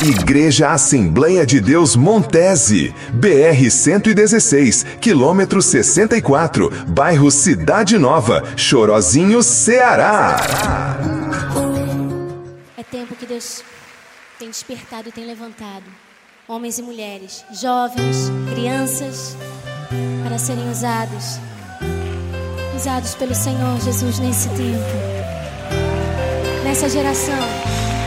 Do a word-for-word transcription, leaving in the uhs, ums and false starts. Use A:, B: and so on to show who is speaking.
A: Igreja Assembleia de Deus Montese, B R cento e dezesseis, quilômetro sessenta e quatro, bairro Cidade Nova, Chorozinho, Ceará.
B: É tempo que Deus tem despertado e tem levantado homens e mulheres, jovens, crianças, para serem usados, usados pelo Senhor Jesus nesse tempo, nessa geração.